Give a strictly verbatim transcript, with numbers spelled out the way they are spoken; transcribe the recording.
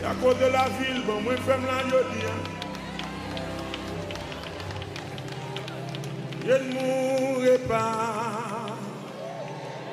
À cause de la ville, bon, moi, je fais la jodi. Je ne mourrai pas.